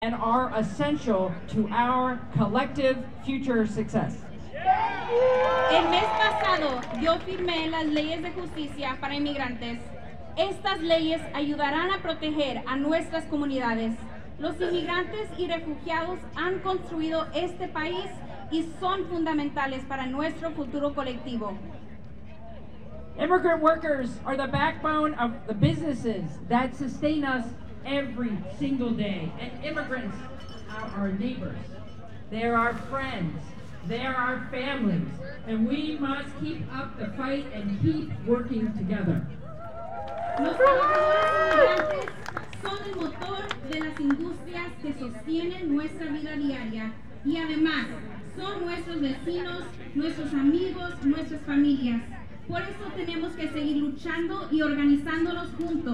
and are essential to our collective future success. El mes pasado yo firmé las leyes de justicia para inmigrantes. Estas leyes ayudarán a proteger a nuestras comunidades. Los inmigrantes y refugiados han construido este país y son fundamentales para nuestro futuro colectivo. Immigrant workers are the backbone of the businesses that sustain us every single day. And immigrants are our neighbors. They are our friends. They are our families. And we must keep up the fight and keep working together. Los trabajadores inmigrantes son el motor de las industrias que sostienen nuestra vida diaria y además son nuestros vecinos, nuestros amigos, nuestras familias. Por eso tenemos que seguir luchando y organizándonos juntos.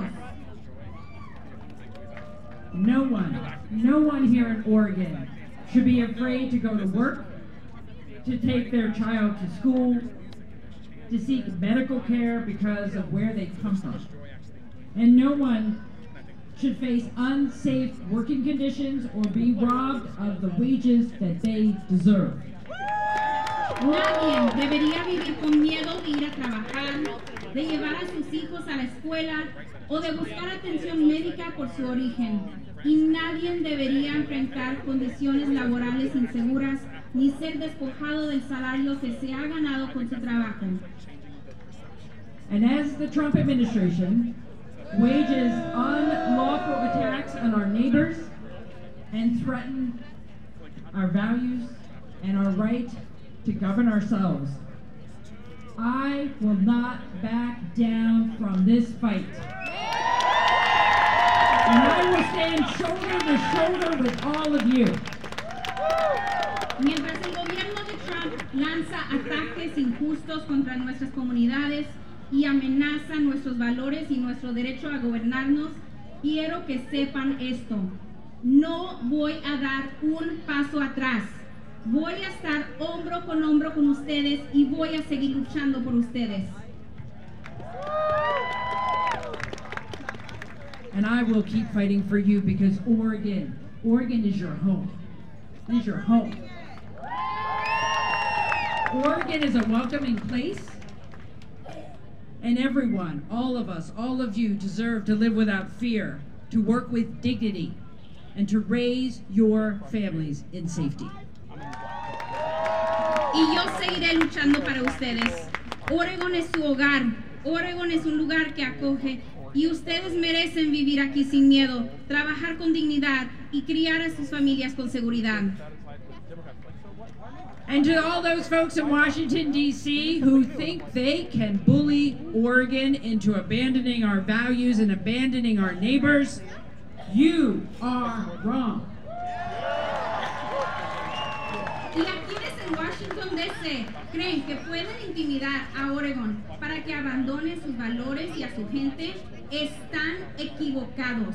No one here in Oregon should be afraid to go to work, to take their child to school, to seek medical care because of where they come from. And no one should face unsafe working conditions or be robbed of the wages that they deserve. Nadie debería vivir con miedo de ir a trabajar, de llevar a sus hijos a la escuela o de buscar atención médica por su origen. Y nadie debería enfrentar condiciones laborales inseguras ni ser despojado del salario que se ha ganado con su trabajo. And as the Trump administration wages unlawful attacks on our neighbors and threaten our values and our right to govern ourselves, I will not back down from this fight. And I will stand shoulder to shoulder with all of you. Mientras el gobierno de Trump lanza ataques injustos contra nuestras comunidades y amenaza nuestros valores y nuestro derecho a gobernarnos, quiero que sepan esto. No voy a dar un paso atrás. Voy a estar hombro con ustedes y voy a seguir luchando por ustedes. And I will keep fighting for you because Oregon is your home. It is your home. Oregon is a welcoming place. And everyone, all of us, all of you deserve to live without fear, to work with dignity, and to raise your families in safety. Y yo seguiré luchando para ustedes. Oregon es su hogar. Oregon es un lugar que acoge. Y ustedes merecen vivir aquí sin miedo, trabajar con dignidad y criar a sus familias con seguridad. And to all those folks in Washington, D.C. who think they can bully Oregon into abandoning our values and abandoning our neighbors, you are wrong. Y a quienes en Washington, D.C. creen que pueden intimidar a Oregon para que abandone sus valores y a su gente, están equivocados.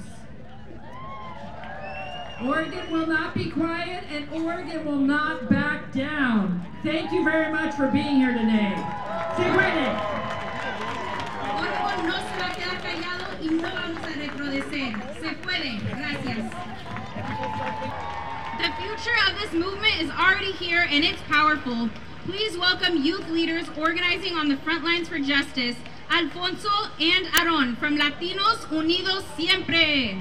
Oregon will not be quiet and Oregon will not back down. Thank you very much for being here today. Se puede. Oregon no se va a quedar callado y no vamos a retroceder. Se puede. Gracias. The future of this movement is already here and it's powerful. Please welcome youth leaders organizing on the front lines for justice, Alfonso and Aaron from Latinos Unidos Siempre.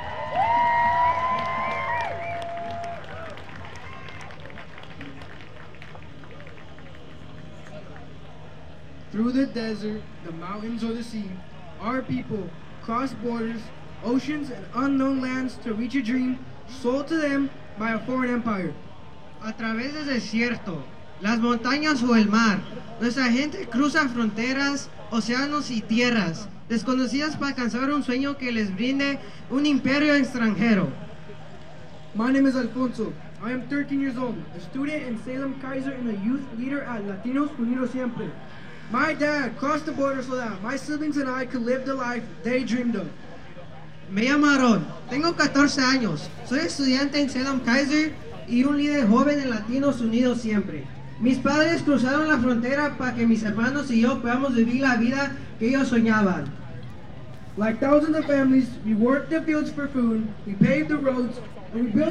Through the desert, the mountains, or the sea, our people cross borders, oceans, and unknown lands to reach a dream sold to them by a foreign empire. A través del desierto, las montañas o el mar, nuestra gente cruza fronteras, océanos y tierras, desconocidas para alcanzar un sueño que les brinde un imperio extranjero. My name is Alfonso. I am 13 years old, a student in Salem Kaiser and a youth leader at Latinos Unidos Siempre. My dad crossed the border so that my siblings and I could live the life they dreamed of. Me llamo Aaron, tengo 14 años, soy estudiante en Salem Kaiser y un líder joven en Latinos Unidos Siempre. Mis padres cruzaron la frontera para que mis hermanos y yo podamos vivir la vida que ellos soñaban. Like thousands of families, we worked the fields for food, we paved the roads, and we built